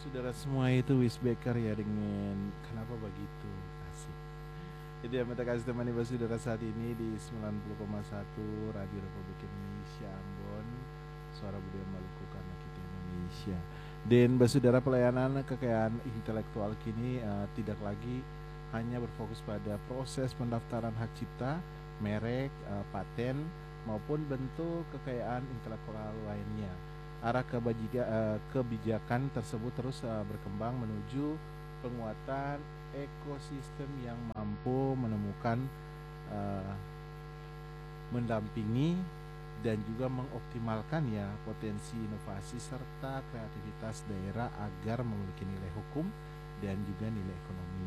Saudara semua itu Wisbaker ya dengan kenapa begitu asik. Jadi yang kita kasih temani saudara saat ini di 90,1 Radio Republik Indonesia Ambon, suara budaya Maluku karena kita Indonesia. Dan saudara pelayanan kekayaan intelektual kini tidak lagi hanya berfokus pada proses pendaftaran hak cipta, merek, paten maupun bentuk kekayaan intelektual lainnya. Arah kebijakan tersebut terus berkembang menuju penguatan ekosistem yang mampu menemukan, mendampingi dan juga mengoptimalkan ya potensi inovasi serta kreativitas daerah agar memiliki nilai hukum dan juga nilai ekonomi.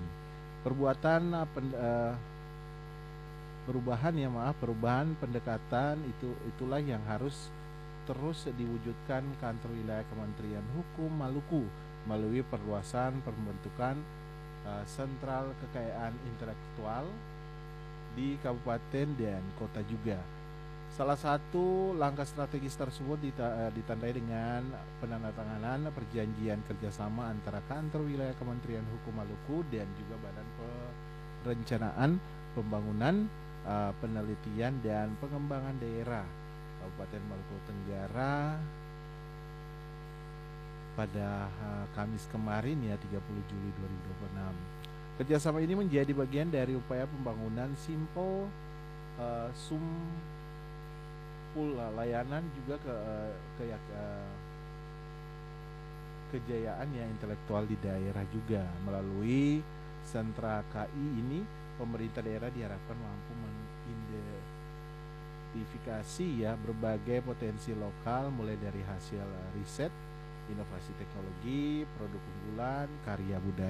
Perubahan pendekatan itulah yang harus terus diwujudkan kantor wilayah Kementerian Hukum Maluku melalui perluasan pembentukan sentral kekayaan intelektual di kabupaten dan kota juga. Salah satu langkah strategis tersebut ditandai dengan penandatanganan perjanjian kerjasama antara kantor wilayah Kementerian Hukum Maluku dan juga Badan Perencanaan Pembangunan, Penelitian dan Pengembangan Daerah Kabupaten Maluku Tenggara pada Kamis kemarin ya 30 Juli 2026. Kerjasama ini menjadi bagian dari upaya pembangunan simpul sumpul layanan juga kejayaan ya intelektual di daerah juga. Melalui sentra KI ini pemerintah daerah diharapkan mampu mengidentifikasi ya berbagai potensi lokal mulai dari hasil riset, inovasi teknologi, produk unggulan, karya budaya